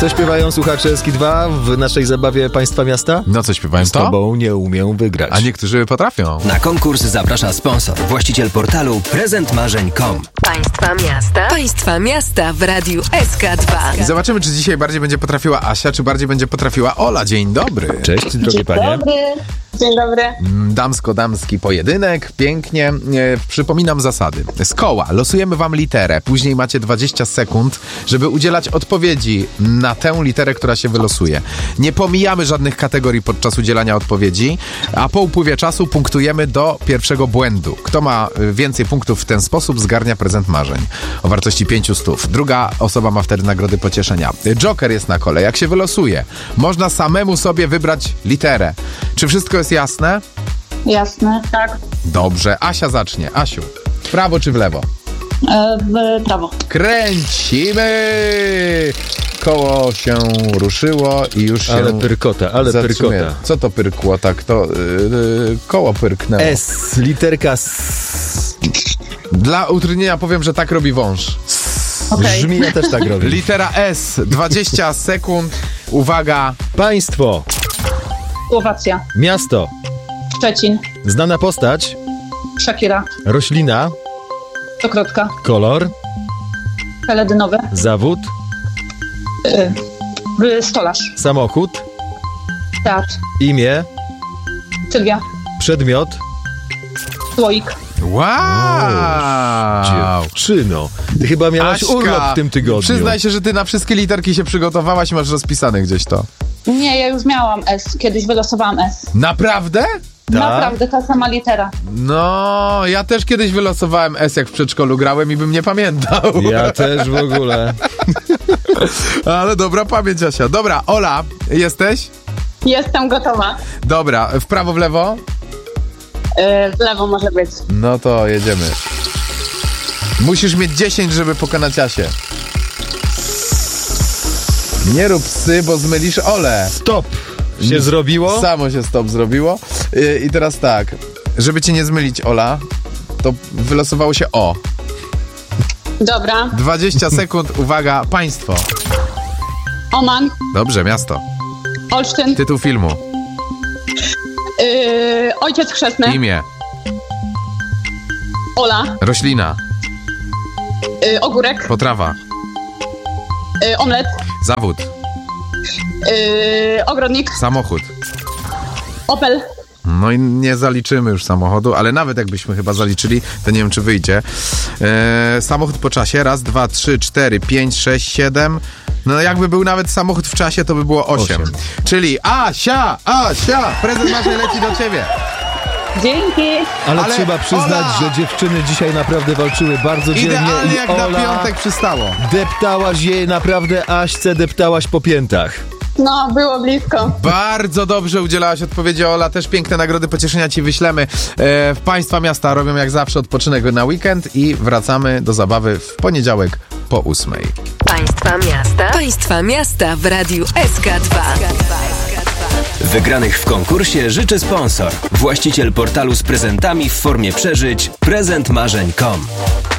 Co śpiewają słuchacze SK2 w naszej zabawie Państwa Miasta? No co śpiewają Z tobą nie umiem wygrać. A niektórzy potrafią. Na konkurs zaprasza sponsor, właściciel portalu prezentmarzeń.com. Państwa miasta w radiu SK2. I zobaczymy, czy dzisiaj bardziej będzie potrafiła Asia, czy bardziej będzie potrafiła Ola. Dzień dobry. Cześć, drogie panie. Dzień dobry. Damsko-damski pojedynek, pięknie. Przypominam zasady. Z koła losujemy wam literę, później macie 20 sekund, żeby udzielać odpowiedzi na tę literę, która się wylosuje. Nie pomijamy żadnych kategorii podczas udzielania odpowiedzi, a po upływie czasu punktujemy do pierwszego błędu. Kto ma więcej punktów w ten sposób, zgarnia prezent marzeń o wartości 500. Druga osoba ma wtedy nagrody pocieszenia. Joker jest na kole. Jak się wylosuje, można samemu sobie wybrać literę. Czy wszystko jest jasne? Jasne, tak. Dobrze, Asia zacznie. Asiu, w prawo czy w lewo? W prawo. Kręcimy! Koło się ruszyło i już się Ale pyrkota, ale zatrzymuje. pyrkota. Co to pyrkło? Tak, to koło pyrknęło. S, literka S. Dla utrudnienia powiem, że tak robi wąż. Okej. Żmija też tak robi. Litera S, 20 sekund. Uwaga. Państwo, Słowacja. miasto, Szczecin. znana postać, Shakira. roślina, Stokrotka. kolor, Peledynowe. zawód, Stolarz. samochód, Teatr. imię, Sylwia. przedmiot. Słoik. Wow. Dziewczyno, ty chyba miałaś Aśka, urlop w tym tygodniu. Przyznaj się, że ty na wszystkie literki się przygotowałaś i masz rozpisane gdzieś to. Nie, ja już miałam S. Kiedyś wylosowałam S. Naprawdę? Naprawdę, ta sama litera. No, ja też kiedyś wylosowałem S, jak w przedszkolu grałem i bym nie pamiętał. Ja też w ogóle. Ale dobra pamięć, Asia. Dobra, Ola, jesteś? Jestem gotowa. Dobra, w prawo, w lewo? W lewo może być. No to jedziemy. Musisz mieć 10, żeby pokonać Asię. Nie rób psy, bo zmylisz Olę. Stop! Się zrobiło? Samo się stop zrobiło. I teraz tak, żeby cię nie zmylić, Ola, to wylosowało się O. Dobra. 20 sekund, uwaga, państwo. Oman. Dobrze, miasto. Olsztyn. Tytuł filmu. Ojciec chrzestny. Imię. Ola. Roślina. Ogórek. Potrawa. Omlet. Zawód. Ogrodnik. Samochód. Opel. No i nie zaliczymy już samochodu, ale nawet jakbyśmy chyba zaliczyli, to nie wiem, czy wyjdzie. Samochód po czasie. 1, 2, 3, 4, 5, 6, 7. No jakby był nawet samochód w czasie, to by było 8. Czyli Asia, prezent marzeń leci do ciebie. Dzięki. Ale Ale trzeba przyznać, Ola! że dziewczyny dzisiaj naprawdę walczyły bardzo dzielnie Idealnie i jak na Ola, piątek przystało. deptałaś jej naprawdę, Aśce deptałaś po piętach. No, było blisko. Bardzo dobrze udzielałaś odpowiedzi, Ola. Też piękne nagrody pocieszenia ci wyślemy. W Państwa miasta robią jak zawsze odpoczynek na weekend i wracamy do zabawy w poniedziałek po 8. Państwa miasta w radiu SK2. Wygranych w konkursie życzy sponsor, właściciel portalu z prezentami w formie przeżyć prezentmarzeń.com.